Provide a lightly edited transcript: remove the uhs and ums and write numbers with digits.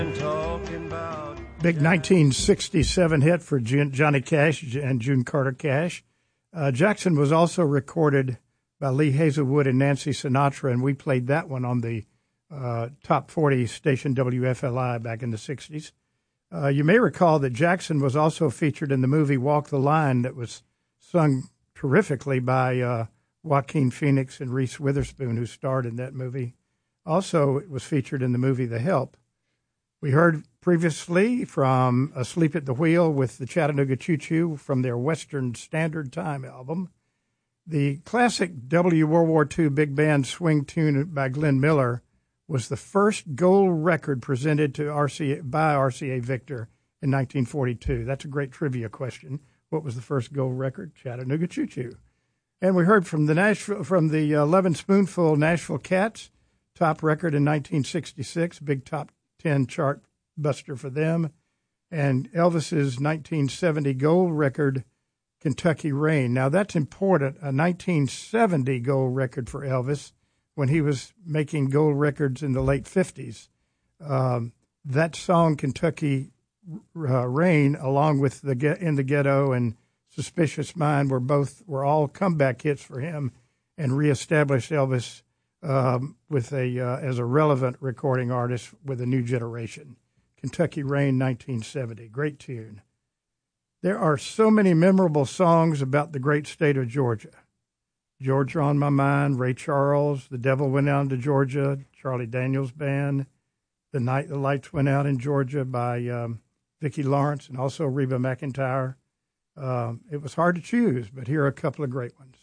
Big 1967 hit for Johnny Cash and June Carter Cash. Jackson was also recorded by Lee Hazelwood and Nancy Sinatra, and we played that one on the Top 40 station WFLI back in the 60s. You may recall that Jackson was also featured in the movie Walk the Line that was sung terrifically by Joaquin Phoenix and Reese Witherspoon, who starred in that movie. Also, it was featured in the movie The Help. We heard previously from Asleep at the Wheel with the Chattanooga Choo Choo from their Western Standard Time album. The classic W World War II big band swing tune by Glenn Miller was the first gold record presented to by RCA Victor in 1942. That's a great trivia question. What was the first gold record? Chattanooga Choo Choo. And we heard from the 11 Spoonful Nashville Cats, top record in 1966, big top 10 chart buster for them, and Elvis's 1970 gold record, Kentucky Rain. Now, that's important, a 1970 gold record for Elvis when he was making gold records in the late 50s. That song, Kentucky Rain, along with In the Ghetto and Suspicious Mind, were all comeback hits for him and reestablished Elvis as a relevant recording artist with a new generation. Kentucky Rain, 1970. Great tune. There are so many memorable songs about the great state of Georgia. Georgia on My Mind, Ray Charles, The Devil Went Down to Georgia, Charlie Daniels Band, The Night the Lights Went Out in Georgia by Vicki Lawrence and also Reba McEntire. It was hard to choose, but here are a couple of great ones.